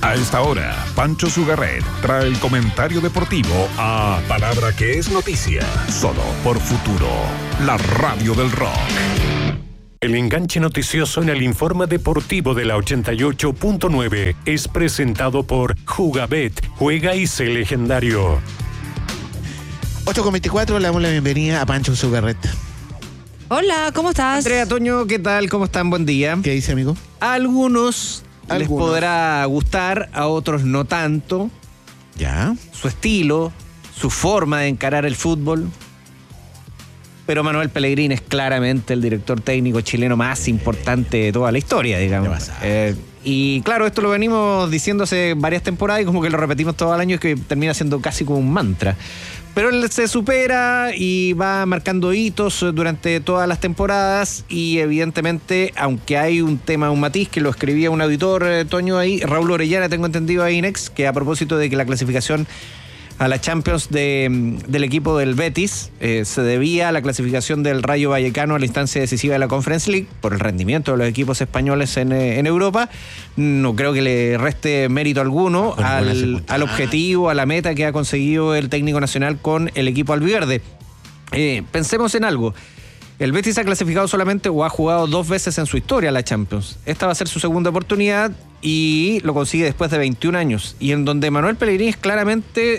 A esta hora, Pancho Sugarret trae el comentario deportivo a Palabra que es noticia, solo por Futuro, la radio del rock. El enganche noticioso en el informe deportivo de la 88.9 es presentado por Jugabet, juega y sé legendario. 8:24, le damos la bienvenida a Pancho Sugarret. Hola, ¿cómo estás? Andrea, Toño, ¿qué tal? ¿Cómo están? Buen día. ¿Qué dice, amigo? A algunos les podrá gustar, a otros no tanto. Ya. Su estilo, su forma de encarar el fútbol. Pero Manuel Pellegrini es claramente el director técnico chileno más importante de toda la historia, digamos. Y claro, esto lo venimos diciendo hace varias temporadas y como que lo repetimos todo el año, es que termina siendo casi como un mantra. Pero él se supera y va marcando hitos durante todas las temporadas y evidentemente, aunque hay un matiz que lo escribía un auditor, Toño, ahí, Raúl Orellana, tengo entendido ahí, Inex, que a propósito de que la clasificación a la Champions del equipo del Betis se debía a la clasificación del Rayo Vallecano a la instancia decisiva de la Conference League por el rendimiento de los equipos españoles en Europa. No creo que le reste mérito alguno al objetivo, a la meta que ha conseguido el técnico nacional con el equipo albiverde. Pensemos en algo. El Betis ha clasificado solamente o ha jugado 2 veces en su historia a la Champions. Esta va a ser su segunda oportunidad y lo consigue después de 21 años. Y en donde Manuel Pellegrini es claramente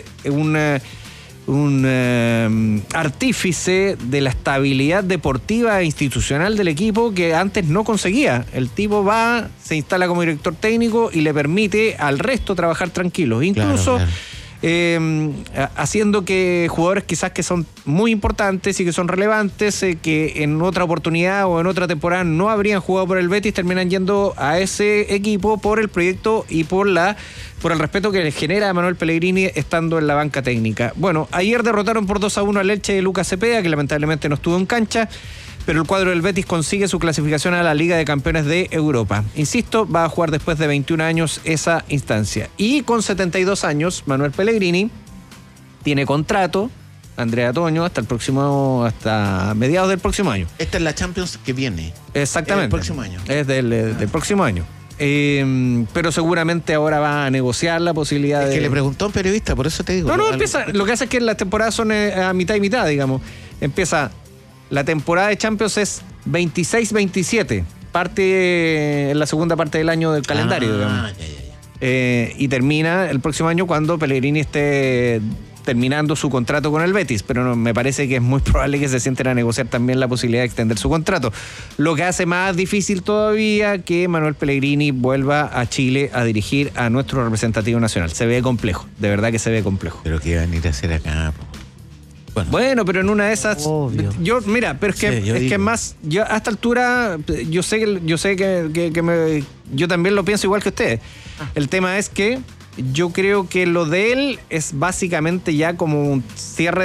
un artífice de la estabilidad deportiva e institucional del equipo que antes no conseguía. El tipo va, se instala como director técnico y le permite al resto trabajar tranquilos. Incluso... Claro. Haciendo que jugadores quizás que son muy importantes y que son relevantes, que en otra oportunidad o en otra temporada no habrían jugado por el Betis, terminan yendo a ese equipo por el proyecto y por el respeto que le genera a Manuel Pellegrini estando en la banca técnica. Bueno, ayer derrotaron por 2-1 al Elche de Lucas Cepeda, que lamentablemente no estuvo en cancha, pero el cuadro del Betis consigue su clasificación a la Liga de Campeones de Europa. Insisto, va a jugar después de 21 años esa instancia. Y con 72 años, Manuel Pellegrini tiene contrato, Andrea Toño, hasta mediados del próximo año. Esta es la Champions que viene. Exactamente. El próximo año. Es del próximo año. Pero seguramente ahora va a negociar la posibilidad de... que le preguntó a un periodista, por eso te digo. No, empieza... Lo que hace es que las temporadas son a mitad y mitad, digamos. Empieza... La temporada de Champions es 26-27, parte en la segunda parte del año del calendario, digamos. Y termina el próximo año cuando Pellegrini esté terminando su contrato con el Betis, pero me parece que es muy probable que se sienten a negociar también la posibilidad de extender su contrato, lo que hace más difícil todavía que Manuel Pellegrini vuelva a Chile a dirigir a nuestro representativo nacional. Se ve complejo, de verdad que se ve complejo. Pero ¿qué van a ir a hacer acá? Bueno, pero en una de esas, obvio. Pero es que más, yo a esta altura, yo sé que yo también lo pienso igual que ustedes. El tema es que yo creo que lo de él es básicamente ya como un cierre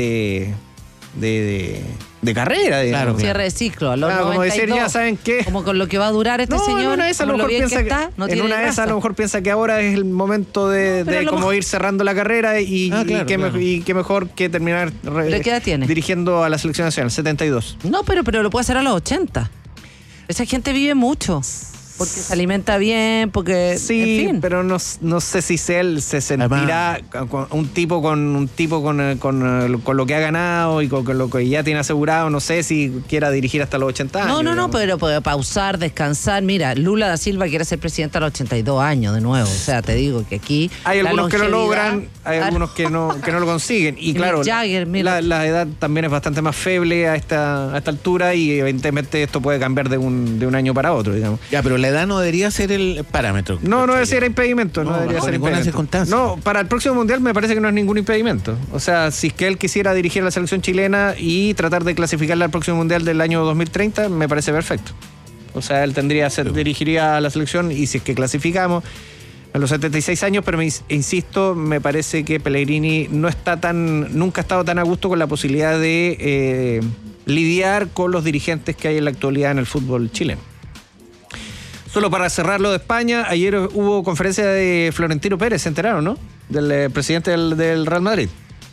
de carrera, digamos. Claro. Cierre de ciclo. A los como 92, decir, ya saben qué. Como con lo que va a durar este señor. En una de esas a lo mejor piensa que ahora es el momento de como ir cerrando la carrera y qué mejor que terminar ¿qué edad tiene? Dirigiendo a la selección nacional, 72. No, pero lo puede hacer a los 80. Esa gente vive mucho. Porque se alimenta bien, porque... Sí, en fin. pero no sé si él se sentirá un tipo con lo que ha ganado y con lo que ya tiene asegurado. No sé si quiera dirigir hasta los 80 años. No, pero puede pausar, descansar. Mira, Lula da Silva quiere ser presidente a los 82 años de nuevo. O sea, te digo que aquí... Hay algunos que lo logran, hay algunos que no lo consiguen. Y claro, Jagger, la edad también es bastante más feble a esta altura y evidentemente esto puede cambiar de un año para otro, digamos. Ya, pero la edad no debería ser el parámetro. No debería ser impedimento. No debería ser ninguna circunstancia. No, para el próximo mundial me parece que no es ningún impedimento. O sea, si es que él quisiera dirigir a la selección chilena y tratar de clasificarla al próximo mundial del año 2030, me parece perfecto. O sea, él dirigiría a la selección y si es que clasificamos a los 76 años, pero insisto, me parece que Pellegrini nunca ha estado tan a gusto con la posibilidad de lidiar con los dirigentes que hay en la actualidad en el fútbol chileno. Solo para cerrarlo de España, ayer hubo conferencia de Florentino Pérez, ¿se enteraron, no? Del presidente del Real Madrid.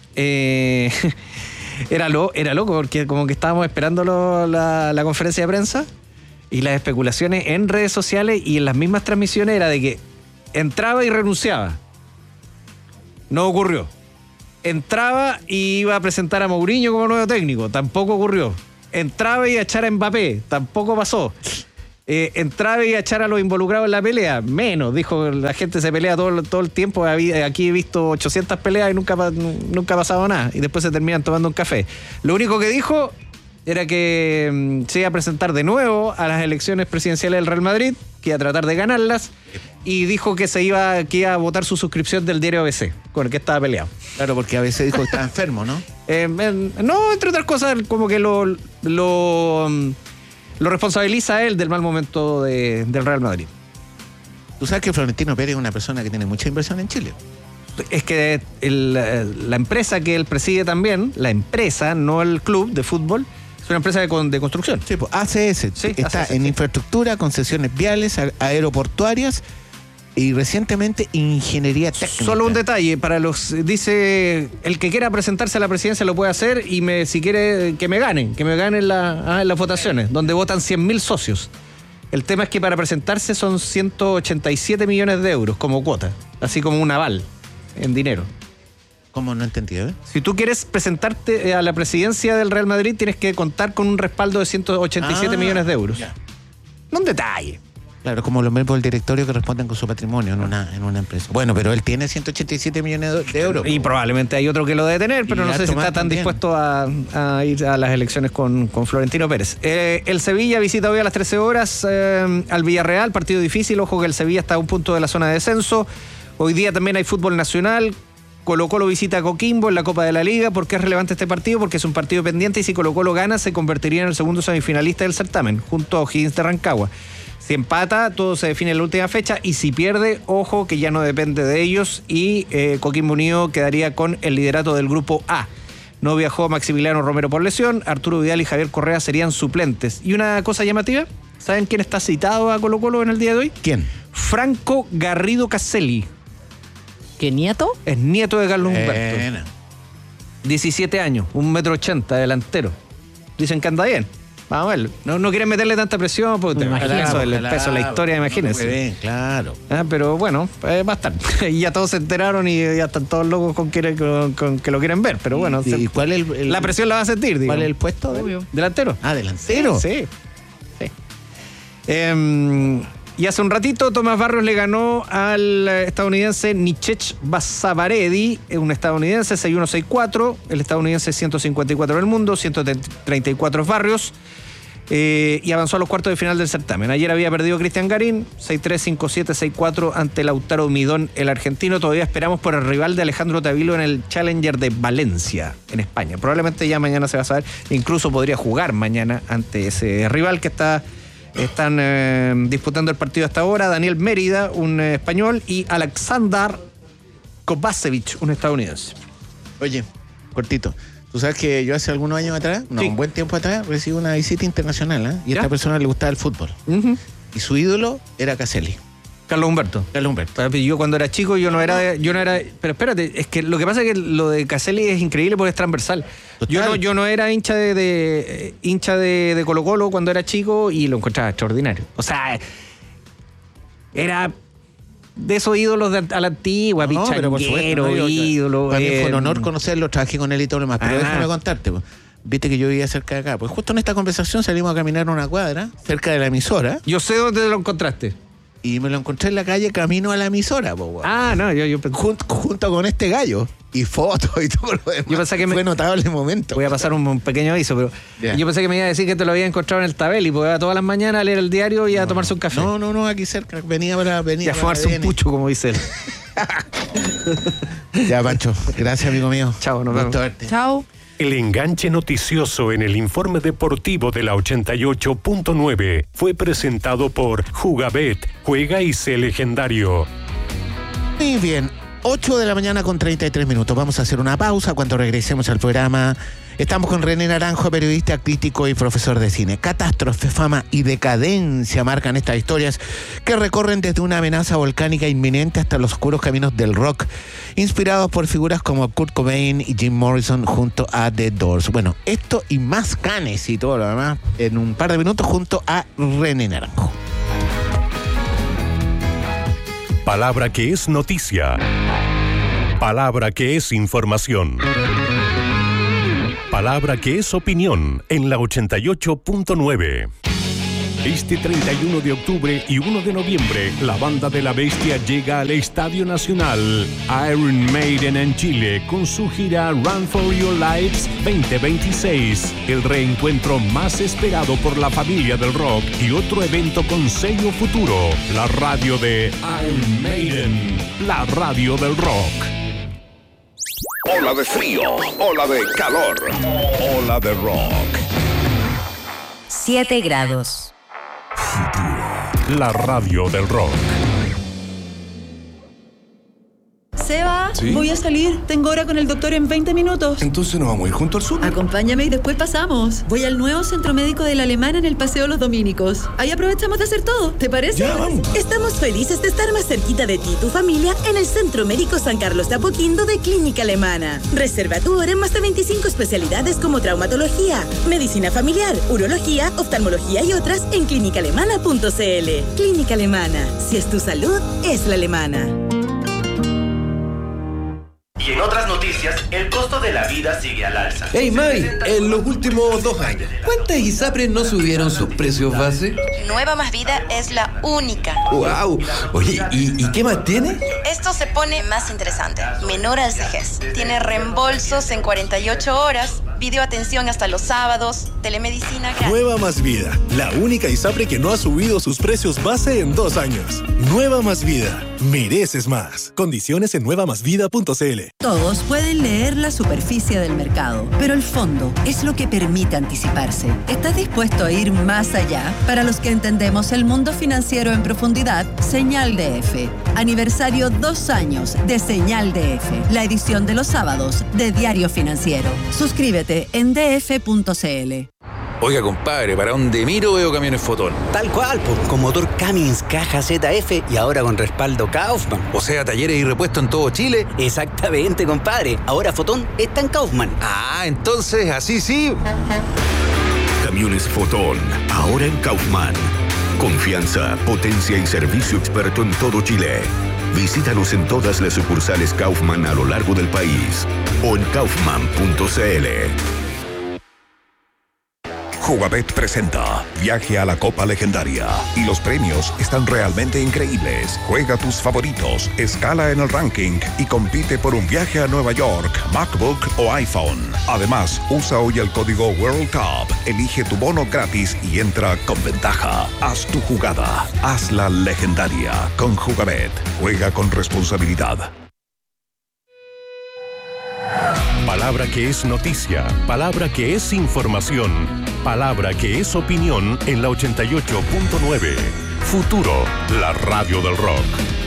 Era loco porque como que estábamos esperando la conferencia de prensa y las especulaciones en redes sociales y en las mismas transmisiones era de que entraba y renunciaba. No ocurrió. Entraba y iba a presentar a Mourinho como nuevo técnico. Tampoco ocurrió. Entraba y iba a echar a Mbappé. Tampoco pasó. Entraba y a echar a los involucrados en la pelea. Menos, dijo, la gente se pelea todo el tiempo. Aquí he visto 800 peleas y nunca ha pasado nada. Y después se terminan tomando un café. Lo único que dijo era que se iba a presentar de nuevo a las elecciones presidenciales del Real Madrid, que iba a tratar de ganarlas, y dijo que iba a votar su suscripción del diario ABC, con el que estaba peleado. Claro, porque a veces dijo que estaba enfermo, ¿no? No, entre otras cosas, como que lo responsabiliza a él del mal momento del Real Madrid. Tú sabes que Florentino Pérez es una persona que tiene mucha inversión en Chile. Es que la empresa que él preside también, la empresa, no el club de fútbol, es una empresa de construcción. Sí, pues ACS. Sí, está ACS, en sí. infraestructura, concesiones viales, aeroportuarias y recientemente ingeniería técnica. Solo un detalle, dice, el que quiera presentarse a la presidencia lo puede hacer y si quiere que me ganen en las votaciones, donde votan 100.000 socios. El tema es que para presentarse son 187 millones de euros como cuota, así como un aval en dinero. ¿Cómo? No entendí, ¿eh? Si tú quieres presentarte a la presidencia del Real Madrid, tienes que contar con un respaldo de 187 millones de euros. Ya. No un detalle. Claro, como los miembros del directorio que responden con su patrimonio en una empresa. Bueno, pero él tiene 187 millones de euros. Y probablemente hay otro que lo debe tener, pero Y no sé si Tomás está tan también. dispuesto a ir a las elecciones con Florentino Pérez. El Sevilla visita hoy a las 13 horas al Villarreal, partido difícil. Ojo que el Sevilla está a un punto de la zona de descenso. Hoy día también hay fútbol nacional. Colo-Colo visita a Coquimbo en la Copa de la Liga. ¿Por qué es relevante este partido? Porque es un partido pendiente y si Colo-Colo gana se convertiría en el segundo semifinalista del certamen, junto a O'Higgins de Rancagua. Si empata, todo se define en la última fecha y si pierde, ojo que ya no depende de ellos y Coquimbo Unido quedaría con el liderato del grupo A. No viajó Maximiliano Romero por lesión, Arturo Vidal y Javier Correa serían suplentes. Y una cosa llamativa, ¿saben quién está citado a Colo-Colo en el día de hoy? ¿Quién? Franco Garrido Caselli. ¿Qué nieto? Es nieto de Carlos Humberto. Buena. 17 años, 1,80 m, delantero. Dicen que anda bien. Vamos a verlo. No quieren meterle tanta presión porque el peso de la historia, imagínense. Muy bien, claro. Pero bueno, va a estar. Y ya todos se enteraron y ya están todos locos con que lo quieren ver. Pero bueno, ¿Y cuál es la presión la va a sentir, digo. ¿Cuál es el puesto? Obvio. Delantero. Ah, delantero. Sí. Y hace un ratito Tomás Barrios le ganó al estadounidense Nichech Basavaredi, un estadounidense 6-1-6-4, el estadounidense 154 del mundo, 134 Barrios, y avanzó a los cuartos de final del certamen. Ayer había perdido Cristian Garín, 6-3, 5-7, 6-4 ante Lautaro Midón, el argentino. Todavía esperamos por el rival de Alejandro Tavilo en el Challenger de Valencia, en España. Probablemente ya mañana se va a saber, incluso podría jugar mañana ante ese rival que están disputando el partido hasta ahora. Daniel Mérida, un español, y Aleksandar Kovacevic, un estadounidense. Oye, cortito. Tú sabes que yo hace algunos años atrás, Sí. un buen tiempo atrás, recibí una visita internacional, ¿eh? Y a ¿Ya? esta persona le gustaba el fútbol. Uh-huh. Y su ídolo era Caselli. Carlos Humberto. Carlos Humberto. Pero yo cuando era chico yo no era pero espérate, es que lo que pasa es que lo de Caselli es increíble porque es transversal. Total. Yo no era hincha de Colo-Colo cuando era chico y lo encontraba extraordinario. O sea, era de esos ídolos a la antigua, pero por supuesto, pichanguero, ídolo. Para mí fue un honor conocerlo, trabajé con él y todo lo demás. Pero Además. déjame contarte, pues. Viste que yo vivía cerca de acá. Pues justo en esta conversación salimos a caminar una cuadra, cerca de la emisora, Yo sé dónde lo encontraste. y me lo encontré en la calle camino a la emisora, pues, weón. Ah, no, yo Junto con este gallo. Y fotos y todo lo demás. Yo pensé que fue notable el momento. voy a pasar un pequeño aviso, pero Ya. yo pensé que me iba a decir que te lo había encontrado en el Tabeli, porque iba todas las mañanas a leer el diario y a tomarse un café. No, aquí cerca. Venía para Y a fumarse un pucho, como dice él. Ya, Pancho. Gracias, amigo mío. Chao, nos vemos. Gusto verte. Chao. El enganche noticioso en el informe deportivo de la 88.9 fue presentado por Jugabet. Juega y sé legendario. Muy bien. 8 de la mañana con 33 minutos. Vamos a hacer una pausa. Cuando regresemos al programa, estamos con René Naranjo, periodista, crítico y profesor de cine. Catástrofe, fama y decadencia marcan estas historias que recorren desde una amenaza volcánica inminente hasta los oscuros caminos del rock, inspirados por figuras como Kurt Cobain y Jim Morrison junto a The Doors. Bueno, esto y más canes y todo lo demás en un par de minutos junto a René Naranjo. Palabra que es noticia. Palabra que es información. Palabra que es opinión en la 88.9. Este 31 de octubre y 1 de noviembre, la Banda de la Bestia llega al Estadio Nacional Iron Maiden en Chile con su gira Run for Your Lives 2026. El reencuentro más esperado por la familia del rock y otro evento con sello futuro. La radio de Iron Maiden, la radio del rock. Ola de frío, ola de calor, ola de rock. 7 grados. La radio del rock. Seba, ¿Sí? voy a salir. Tengo hora con el doctor en 20 minutos. Entonces nos vamos a ir junto al súper. Acompáñame y después pasamos. Voy al nuevo centro médico de la Alemana en el Paseo Los Dominicos. Ahí aprovechamos de hacer todo. ¿Te parece? Ya, vamos. Estamos felices de estar más cerquita de ti y tu familia en el Centro Médico San Carlos de Apoquindo de Clínica Alemana. Reserva tu hora en más de 25 especialidades como traumatología, medicina familiar, urología, oftalmología y otras en clínicaalemana.cl. Clínica Alemana. Si es tu salud, es la alemana. Y en otras noticias, el costo de la vida sigue al alza. Hey Mavi, en los últimos 2 años, ¿cuántas ISAPRES no subieron sus precios base? Nueva Más Vida es la única. ¡Wow! Oye, ¿y qué más tiene? Esto se pone más interesante. Menor al CEGES. Tiene reembolsos en 48 horas, videoatención hasta los sábados, telemedicina gratis. Nueva Más Vida, la única ISAPRE que no ha subido sus precios base en 2 años. Nueva Más Vida, mereces más. Condiciones en nuevamásvida.cl. Todos pueden leer la superficie del mercado, pero el fondo es lo que permite anticiparse. ¿Estás dispuesto a ir más allá? Para los que entendemos el mundo financiero en profundidad, Señal DF. Aniversario 2 años de Señal DF, la edición de los sábados de Diario Financiero. Suscríbete en df.cl. Oiga, compadre, ¿para dónde miro veo camiones Fotón? Tal cual, pues, con motor Cummins Caja ZF y ahora con respaldo Kaufman. O sea, talleres y repuestos en todo Chile. Exactamente, compadre. Ahora Fotón está en Kaufman. Ah, entonces, así sí. Camiones Fotón, ahora en Kaufman. Confianza, potencia y servicio experto en todo Chile. Visítanos en todas las sucursales Kaufman a lo largo del país o en kaufman.cl. Jugabet presenta Viaje a la Copa Legendaria y los premios están realmente increíbles. Juega tus favoritos, escala en el ranking y compite por un viaje a Nueva York, MacBook o iPhone. Además, usa hoy el código World Cup, elige tu bono gratis y entra con ventaja. Haz tu jugada, hazla legendaria con Jugabet. Juega con responsabilidad. Palabra que es noticia, palabra que es información, palabra que es opinión en la 88.9. Futuro, la radio del rock.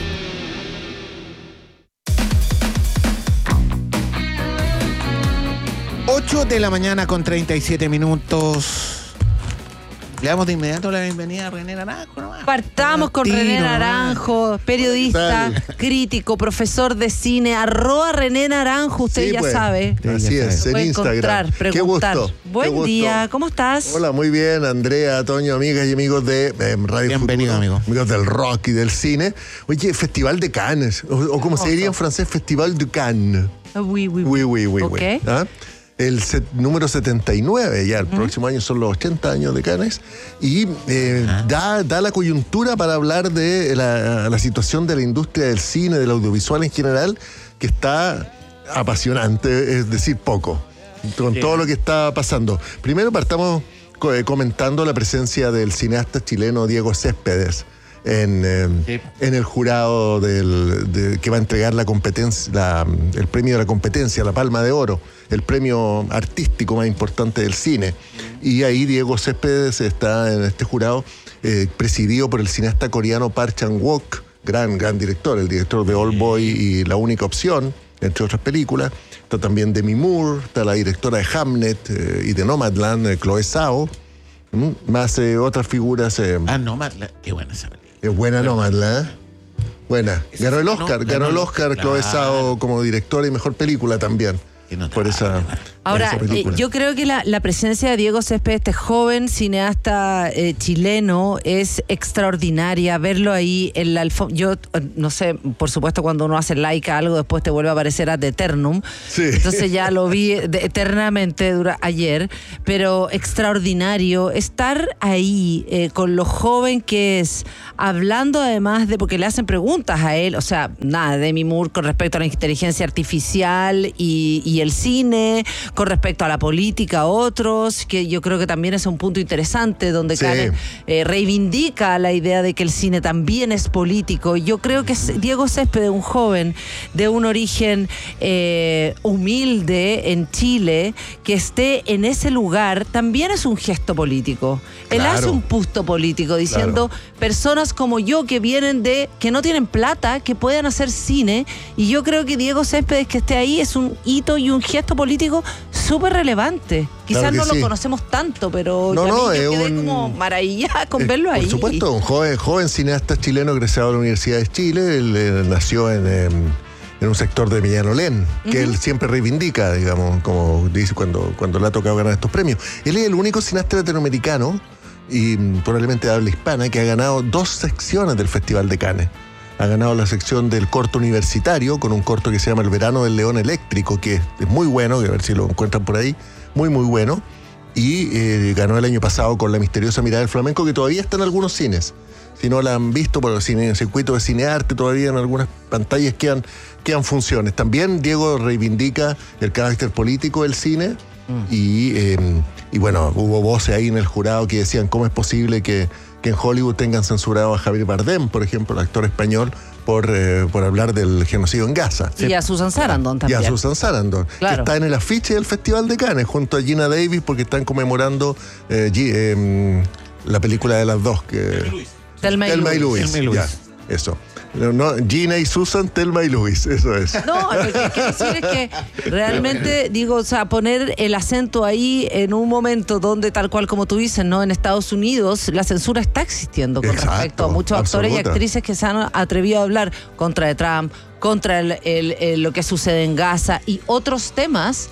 Ocho de la mañana con 37 minutos. Le damos de inmediato la bienvenida a René Naranjo nomás. Partamos con René Naranjo, periodista, crítico, profesor de cine, @René Naranjo, usted sí, ya pues, sabe. Así es, en Instagram. Preguntar. Qué gusto. Buen día, ¿cómo estás? Hola, muy bien, Andrea, Toño, amigas y amigos de Radio Bienvenido, Futuro, amigo. amigos del rock y del cine. Oye, Festival de Cannes, o como se diría en francés, Festival de Cannes. Oui. Oui. ¿Ah? El número 79, ya el próximo año son los 80 años de Cannes, y da la coyuntura para hablar de la situación de la industria del cine, del audiovisual en general, que está apasionante, es decir, poco, con todo lo que está pasando. Primero partamos comentando la presencia del cineasta chileno Diego Céspedes en el jurado que va a entregar la competencia, el premio de la competencia, la Palma de Oro, el premio artístico más importante del cine. Y ahí Diego Céspedes está en este jurado, presidido por el cineasta coreano Park Chan-wook, gran director, el director de Old Boy y La Única Opción, entre otras películas. Está también Demi Moore, está la directora de Hamnet y de Nomadland, Chloe Zhao, más otras figuras. Nomadland, qué buena esa película. Es buena Nomadland, ¿eh? Buena. Ganó el Oscar, Chloe Zhao como directora y mejor película también. por esa. Ahora, yo creo que la presencia de Diego Céspedes, este joven cineasta chileno, es extraordinaria. Verlo ahí en la alfombra. Yo no sé, por supuesto, cuando uno hace like a algo, después te vuelve a aparecer ad eternum. Sí. Entonces ya lo vi eternamente ayer, pero extraordinario estar ahí con lo joven que es, hablando además de, porque le hacen preguntas a él, o sea, nada, Demi Moore con respecto a la inteligencia artificial y el cine, con respecto a la política, otros, que yo creo que también es un punto interesante, donde Karen reivindica la idea de que el cine también es político. Yo creo que Diego Céspedes, un joven de un origen humilde en Chile, que esté en ese lugar, también es un gesto político. Él hace un pusto político, diciendo, personas como yo que vienen que no tienen plata, que puedan hacer cine, y yo creo que Diego Céspedes que esté ahí es un hito y un gesto político súper relevante. Quizás no lo conocemos tanto, pero yo quedé como maravillada con verlo ahí. Por supuesto, un joven cineasta chileno egresado de la Universidad de Chile. Él nació en un sector de Peñalolén, que él siempre reivindica, digamos, como dice cuando le ha tocado ganar estos premios. Él es el único cineasta latinoamericano y probablemente de habla hispana que ha ganado 2 secciones del Festival de Cannes. Ha ganado la sección del corto universitario con un corto que se llama El verano del león eléctrico, que es muy bueno, que a ver si lo encuentran por ahí, muy bueno. Y ganó el año pasado con La misteriosa mirada del flamenco, que todavía está en algunos cines. Si no la han visto por el circuito de cinearte, todavía en algunas pantallas quedan funciones. También Diego reivindica el carácter político del cine y bueno, hubo voces ahí en el jurado que decían cómo es posible que en Hollywood tengan censurado a Javier Bardem, por ejemplo, el actor español, por hablar del genocidio en Gaza. Y a Susan Sarandon también. Y a Susan Sarandon, que está en el afiche del Festival de Cannes, junto a Gina Davis, porque están conmemorando la película de las dos. Thelma y Louise. Ya, eso. No, Gina y Susan, Thelma y Louise, eso es. No, lo que quiero decir es que realmente, digo, o sea, poner el acento ahí en un momento donde, tal cual como tú dices, ¿no? En Estados Unidos la censura está existiendo con respecto a muchos actores y actrices que se han atrevido a hablar contra de Trump, contra lo que sucede en Gaza y otros temas.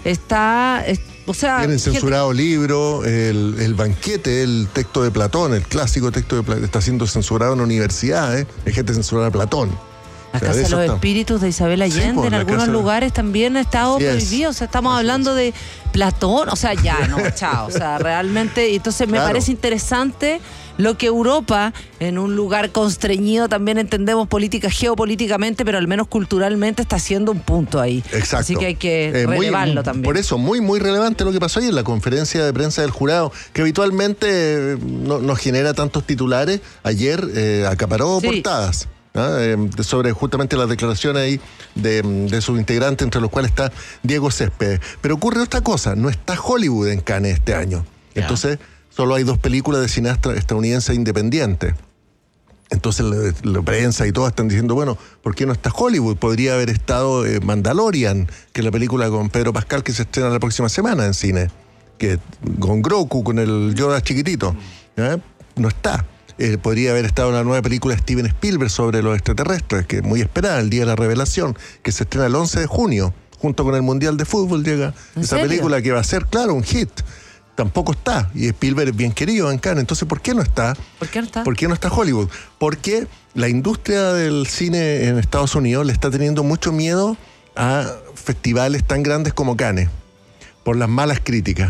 O sea, tienen censurado libro, el banquete, el texto de Platón, el clásico texto de Platón, está siendo censurado en universidades. Hay gente censurada a Platón. La Casa de los Espíritus de Isabel Allende, en algunos lugares también ha estado prohibido. O sea, estamos hablando de Platón. O sea, ya, no, chao. O sea, realmente, entonces me parece interesante lo que Europa, en un lugar constreñido, también entendemos geopolíticamente, pero al menos culturalmente está haciendo un punto ahí. Exacto. Así que hay que relevarlo también. Por eso, muy relevante lo que pasó ayer en la conferencia de prensa del jurado, que habitualmente no genera tantos titulares. Ayer acaparó portadas. Sobre justamente las declaraciones ahí de sus integrantes, entre los cuales está Diego Céspedes. Pero ocurre otra cosa, no está Hollywood en Cannes este año. Entonces, solo hay 2 películas de cineasta estadounidense independiente. Entonces la prensa y todos están diciendo, bueno, ¿por qué no está Hollywood? Podría haber estado Mandalorian, que es la película con Pedro Pascal que se estrena la próxima semana en cine, que con Grogu, con el Yoda chiquitito. No está. Podría haber estado en la nueva película de Steven Spielberg sobre los extraterrestres, que es muy esperada, el Día de la Revelación, que se estrena el 11 de junio, junto con el Mundial de Fútbol llega esa película que va a ser, claro, un hit. Tampoco está, y Spielberg es bien querido en Cannes. Entonces, ¿por qué no está? ¿Por qué no está? ¿Por qué no está Hollywood? Porque la industria del cine en Estados Unidos le está teniendo mucho miedo a festivales tan grandes como Cannes, por las malas críticas.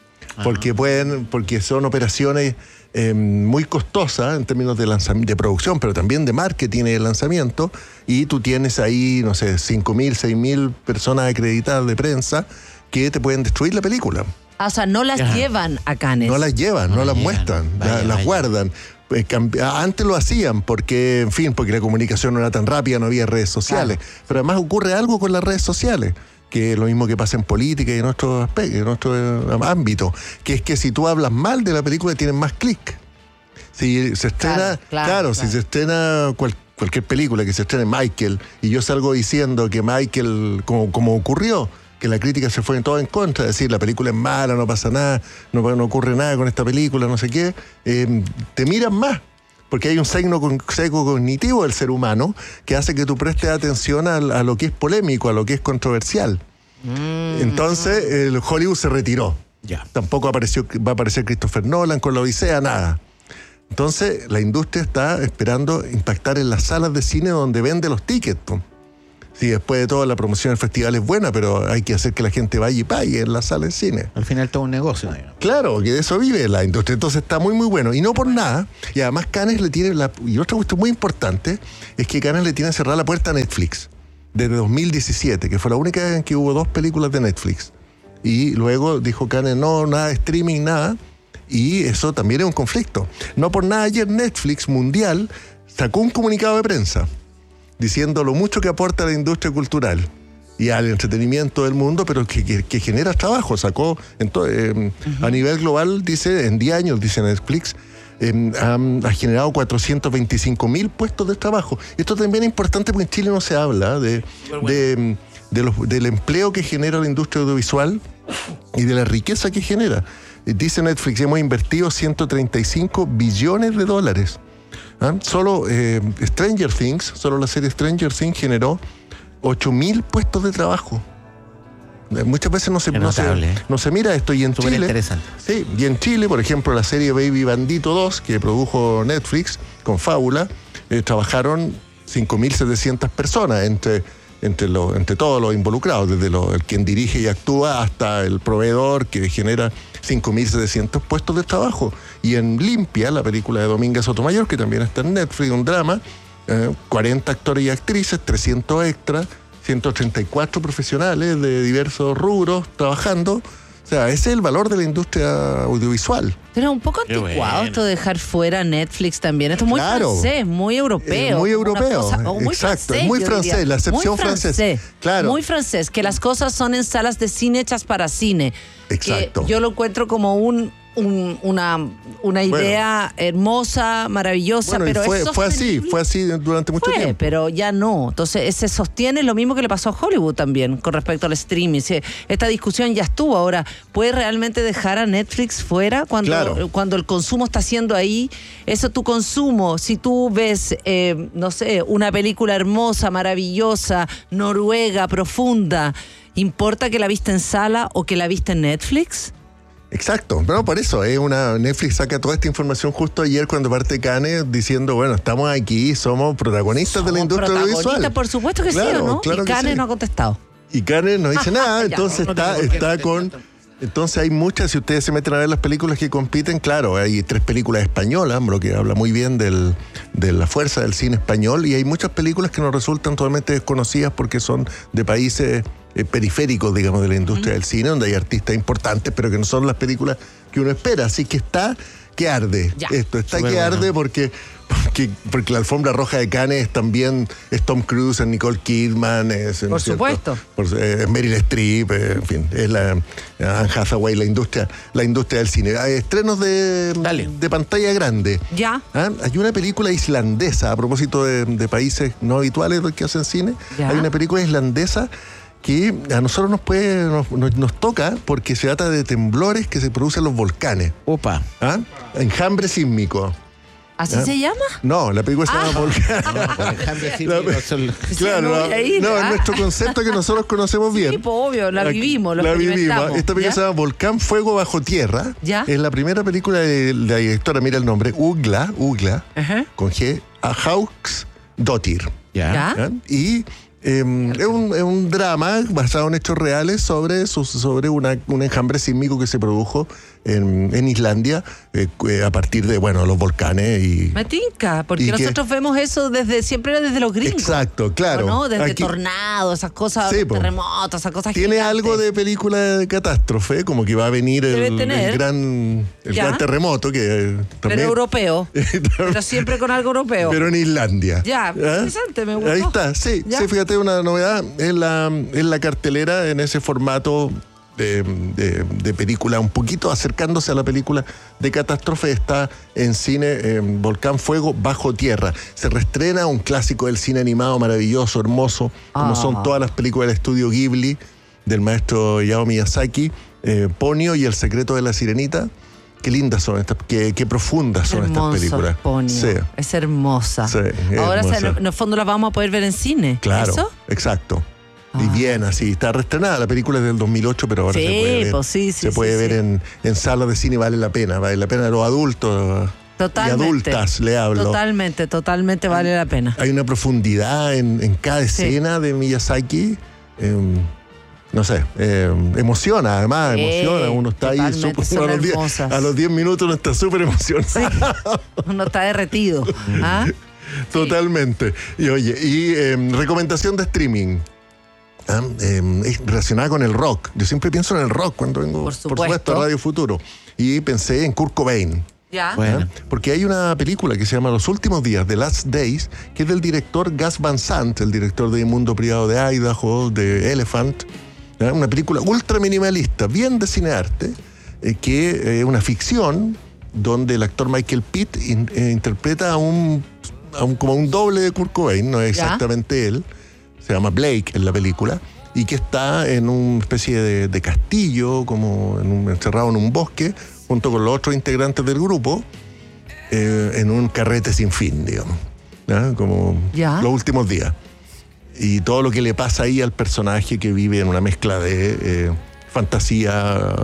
Porque son operaciones muy costosas en términos de producción, pero también de marketing y de lanzamiento, y tú tienes ahí, no sé, 5.000, 6.000 personas acreditadas de prensa que te pueden destruir la película. O sea, no las llevan a Cannes. No las llevan, no las muestran, las guardan. Antes lo hacían porque la comunicación no era tan rápida, no había redes sociales. Pero además ocurre algo con las redes sociales, que es lo mismo que pasa en política y en nuestro ámbito, que es que si tú hablas mal de la película tienen más clic. Si se estrena, si se estrena cualquier película, que se estrene Michael, y yo salgo diciendo que Michael, como ocurrió, que la crítica se fue todo en contra, es decir, la película es mala, no pasa nada, no ocurre nada con esta película, no sé qué, te miran más, porque hay un sesgo cognitivo del ser humano que hace que tú prestes atención a lo que es polémico, a lo que es controversial. Entonces, el Hollywood se retiró. Ya. Tampoco va a aparecer Christopher Nolan con la Odisea, nada. Entonces, la industria está esperando impactar en las salas de cine donde vende los tickets. Sí, después de todo, la promoción del festival es buena, pero hay que hacer que la gente vaya y pague en la sala de cine. Al final todo un negocio, digamos. Claro, que de eso vive la industria. Entonces está muy, muy bueno. Y no por nada. Y además Cannes le tiene... Y otra cuestión muy importante es que Cannes le tiene cerrada la puerta a Netflix desde 2017, que fue la única vez en que hubo 2 películas de Netflix. Y luego dijo Cannes, no, nada de streaming, nada. Y eso también es un conflicto. No por nada ayer Netflix Mundial sacó un comunicado de prensa diciendo lo mucho que aporta a la industria cultural y al entretenimiento del mundo, pero que genera trabajo. Sacó a nivel global, dice, en 10 años, dice Netflix, ha generado 425.000 puestos de trabajo. Esto también es importante porque en Chile no se habla del empleo que genera la industria audiovisual y de la riqueza que genera. Dice Netflix, hemos invertido 135 billones de dólares. Solo Stranger Things, solo la serie Stranger Things generó 8.000 puestos de trabajo. Muchas veces no se mira esto. Y en Chile, interesante. Sí, y en Chile, por ejemplo, la serie Baby Bandito 2, que produjo Netflix con Fábula, trabajaron 5.700 personas entre todos los involucrados, desde quien dirige y actúa hasta el proveedor que genera 5.700 puestos de trabajo. Y en Limpia, la película de Dominga Sotomayor, que también está en Netflix, un drama, 40 actores y actrices, 300 extras, 134 profesionales de diversos rubros trabajando. O sea, ese es el valor de la industria audiovisual. Pero un poco anticuado esto de dejar fuera Netflix también. Esto es muy francés, muy europeo. Muy europeo. Muy exacto, francés, muy francés, la excepción francés. Claro. Muy francés, que las cosas son en salas de cine hechas para cine. Exacto. Que yo lo encuentro como una idea hermosa, maravillosa, bueno, pero fue así durante mucho tiempo. Pero ya no. Entonces se sostiene lo mismo que le pasó a Hollywood también con respecto al streaming. Esta discusión ya estuvo. Ahora, ¿puede realmente dejar a Netflix fuera cuando el consumo está haciendo ahí? Eso, tu consumo, si tú ves, no sé, una película hermosa, maravillosa, noruega, profunda, ¿importa que la viste en sala o que la viste en Netflix? Exacto, pero por eso, Netflix saca toda esta información justo ayer cuando parte Cannes diciendo, bueno, estamos aquí, somos protagonistas de la industria audiovisual. Por supuesto que sí, ¿o no? Claro, y Cannes no ha contestado. Y Cannes no dice nada, entonces está con... Entonces hay muchas, si ustedes se meten a ver las películas que compiten, claro, hay 3 películas españolas, lo que habla muy bien de la fuerza del cine español, y hay muchas películas que nos resultan totalmente desconocidas porque son de países periféricos, digamos, de la industria del cine, donde hay artistas importantes, pero que no son las películas que uno espera. Así que está que arde. Esto está que arde porque la alfombra roja de Cannes también es Tom Cruise, es Nicole Kidman, por supuesto, es Meryl Streep, en fin, es la Anne Hathaway, la industria del cine. Hay estrenos de pantalla grande. Ya. Hay una película islandesa, a propósito de países no habituales que hacen cine. Ya. Hay una película islandesa que a nosotros nos toca porque se trata de temblores que se producen en los volcanes. Opa. Enjambre sísmico. ¿Así se llama? No, la película se llama Volcán. Claro, es nuestro concepto que nosotros conocemos bien. Sí, pues, obvio, la vivimos. Esta película se llama Volcán Fuego Bajo Tierra. ¿Ya? Es la primera película de la directora, mira el nombre, Ugla, con G, Hauksdóttir. ¿Ya? Y es un drama basado en hechos reales sobre un enjambre sísmico que se produjo en Islandia a partir de los volcanes. Me tinca, porque nosotros vemos eso desde los gringos. Exacto, claro. ¿No? Desde tornados, esas cosas, terremotos, esas cosas tiene gigantes. Algo de película de catástrofe, como que va a venir el gran terremoto que pero europeo. Pero siempre con algo europeo. Pero en Islandia. Ya, interesante, me gustó. Ahí está, sí, fíjate, una novedad en la cartelera, en ese formato de película, un poquito acercándose a la película de catástrofe. Está en cine Volcán Fuego Bajo Tierra. Se reestrena un clásico del cine animado maravilloso, hermoso, como son todas las películas del estudio Ghibli, del maestro Hayao Miyazaki, Ponyo y El secreto de la sirenita. Qué lindas son estas, qué profundas son estas películas. Ponyo. Sí. Es hermosa. Sí, ahora hermosa. En el fondo las vamos a poder ver en cine. Claro, ¿eso? Exacto. Y bien, así, está reestrenada. La película es del 2008, pero ahora se puede ver en salas de cine, vale la pena a los adultos. Totalmente. Y adultas, le hablo. Totalmente vale la pena. Hay una profundidad en cada escena de Miyazaki. No sé, emociona, además, emociona. Uno está ahí a los 10 minutos uno está súper emocionado. Sí. Uno está derretido. ¿Ah? Totalmente. Y oye, recomendación de streaming. Es relacionada con el rock. Yo siempre pienso en el rock cuando vengo, por supuesto, a Radio Futuro. Y pensé en Kurt Cobain. Ya. Bueno. Porque hay una película que se llama Los Últimos Días, The Last Days, que es del director Gus Van Sant, el director de Mundo Privado de Idaho, de Elephant. Una película ultra minimalista, bien de cinearte, que es una ficción donde el actor Michael Pitt interpreta como un doble de Kurt Cobain, no es exactamente él, se llama Blake en la película, y que está en una especie de castillo, como encerrado en un bosque, junto con los otros integrantes del grupo, en un carrete sin fin, digamos, como los últimos días. Y todo lo que le pasa ahí al personaje que vive en una mezcla de fantasía,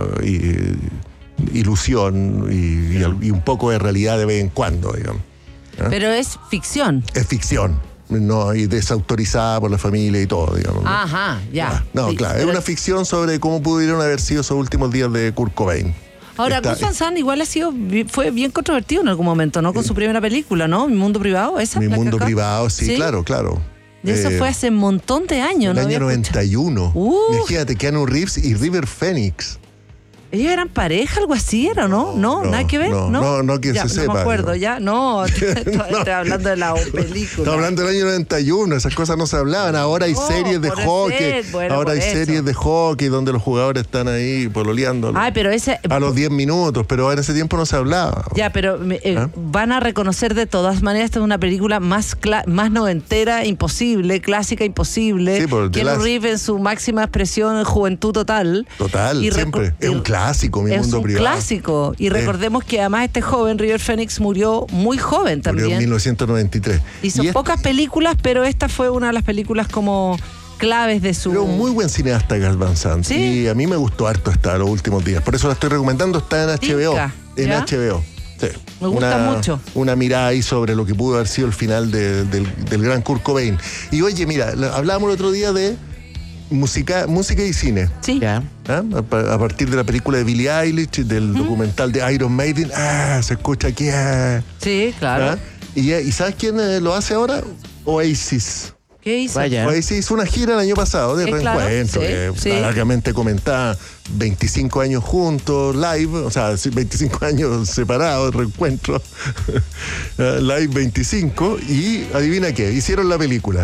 ilusión y un poco de realidad de vez en cuando, digamos. Pero es ficción. Es ficción. No, y desautorizada por la familia y todo, digamos. Ajá, ya. No, sí, claro, es una ficción sobre cómo pudieron haber sido esos últimos días de Kurt Cobain. Ahora, Gus Van Sant igual fue bien controvertido en algún momento, ¿no? Con su primera película, ¿no? Mi Mundo Privado, esa. Mi Mundo Privado, sí, claro. Y eso fue hace un montón de años, ¿no? El año 91. Imagínate, Keanu Reeves y River Phoenix. ¿Ellos eran pareja, algo así era, no? No, nada que ver, no que ya, se sepa. No me acuerdo, ya, estoy hablando de la película. Estoy hablando del año 91, esas cosas no se hablaban. Ahora hay series de hockey. Ahora hay series de hockey donde los jugadores están ahí pololeando. Ay, pero a los 10 minutos, pero en ese tiempo no se hablaba. Ya, pero van a reconocer de todas maneras, esta es una película más noventera imposible, clásica imposible. Sí, Keanu Reeves en su máxima expresión en juventud total. Total, siempre. Es un clásico, Mi Mundo Privado. Es un clásico. Y recordemos que además este joven, River Phoenix, murió muy joven también. Murió en 1993. Hizo pocas películas, pero esta fue una de las películas como claves de su... Pero un muy buen cineasta, Gus Van Sant. ¿Sí? Y a mí me gustó harto esta los últimos días. Por eso la estoy recomendando. Está en HBO. HBO. Sí. Me gusta mucho. Una mirada ahí sobre lo que pudo haber sido el final del gran Kurt Cobain. Y oye, mira, hablábamos el otro día de música y cine. Sí. A partir de la película de Billie Eilish, del documental de Iron Maiden, se escucha aquí. Sí, claro. ¿Y sabes quién lo hace ahora? Oasis. ¿Qué hizo? Oasis hizo una gira el año pasado de reencuentro, largamente comentada, 25 años juntos, live, o sea, 25 años separados, reencuentro, live 25, y adivina qué, hicieron la película.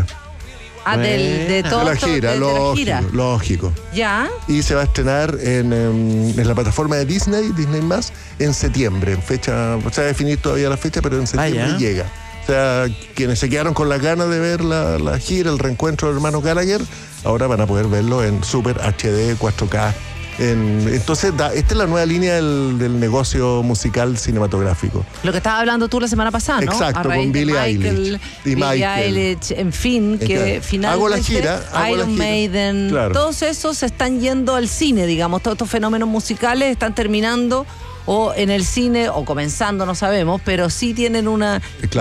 De toda la gira, lógico. Ya. Y se va a estrenar en la plataforma de Disney más, en septiembre. En fecha, se va a definir todavía la fecha, pero en septiembre llega. O sea, quienes se quedaron con las ganas de ver la gira, el reencuentro del hermano Gallagher, ahora van a poder verlo en Super HD, 4K. Entonces, esta es la nueva línea del negocio musical cinematográfico. Lo que estabas hablando tú la semana pasada, ¿no? Exacto, con Billie Eilish. Billie Eilish, en fin, que finalmente hago la gira, Iron Maiden, todos esos se están yendo al cine, digamos, todos estos fenómenos musicales están terminando o en el cine o comenzando, no sabemos, pero sí tienen una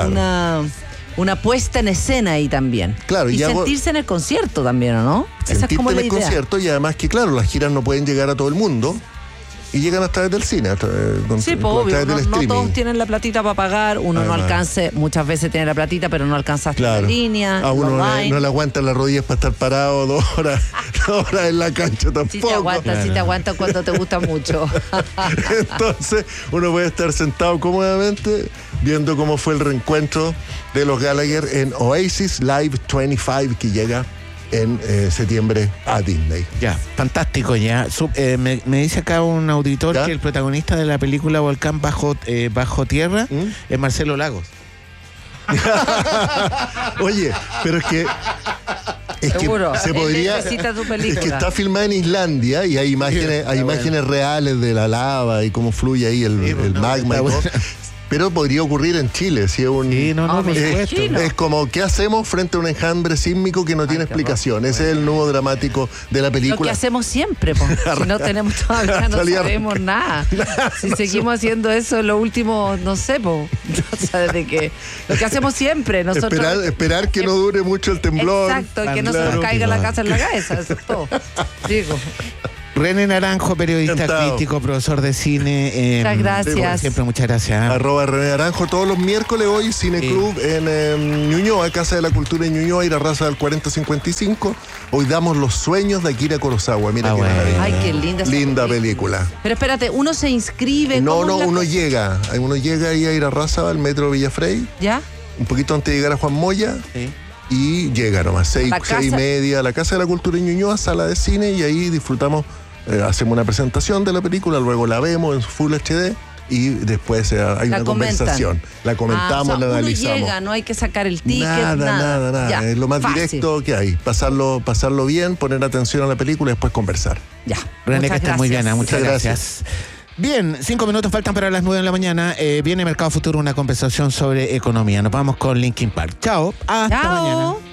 puesta en escena ahí también. Claro, y sentirse en el concierto también, ¿o no? Sentirte es como en el concierto, y además que, claro, las giras no pueden llegar a todo el mundo y llegan a través del cine, a través obvio, del streaming. No todos tienen la platita para pagar, uno no alcanza, muchas veces tiene la platita, pero no alcanza hasta la línea. A uno no le aguantan las rodillas para estar parado 2 horas en la cancha tampoco. Sí te aguantan cuando te gusta mucho. Entonces, uno puede estar sentado cómodamente viendo cómo fue el reencuentro de los Gallagher en Oasis Live 25, que llega en septiembre a Disney. Ya, fantástico ya. Me dice acá un auditor que el protagonista de la película Volcán Bajo Tierra es Marcelo Lagos. Oye, pero es que se podría. Tu película. Es que está filmada en Islandia y hay imágenes reales de la lava y cómo fluye ahí el magma. Pero podría ocurrir en Chile, si es un... Sí, es como, ¿qué hacemos frente a un enjambre sísmico que no tiene explicación? Ese es el nudo dramático de la película. Lo que hacemos siempre, po. Si no tenemos todavía, no sabemos nada. Si seguimos haciendo eso lo último, no sé, po. O sea, desde que lo que hacemos siempre, nosotros... Esperar que no dure mucho el temblor. Exacto, que no se nos caiga la casa en la cabeza, eso es todo. Digo. René Naranjo, periodista crítico, profesor de cine. Muchas gracias. Siempre muchas gracias. @René Naranjo. Todos los miércoles hoy, Cineclub en Ñuñoa, Casa de la Cultura en Ñuñoa, ir a raza del 4055. Hoy damos Los sueños de Akira Kurosawa. Mira qué maravilla. Ay, qué linda película. Pero espérate, uno se inscribe. No, uno llega ahí a ir a raza al metro Villafrey. ¿Ya? Un poquito antes de llegar a Juan Moya. Sí. Y llega nomás, 6:30, a la Casa de la Cultura en Ñuñoa, sala de cine, y ahí disfrutamos. Hacemos una presentación de la película, luego la vemos en Full HD y después hay una conversación. La comentamos, la analizamos. Uno llega, no hay que sacar el ticket, nada. Ya, es lo más directo que hay. Pasarlo bien, poner atención a la película y después conversar. Ya. René, que estés muy bien. Muchas gracias. Bien, 5 minutos faltan para las 9 de la mañana. Viene Mercado Futuro, una conversación sobre economía. Nos vamos con Linkin Park. Chao. Hasta mañana.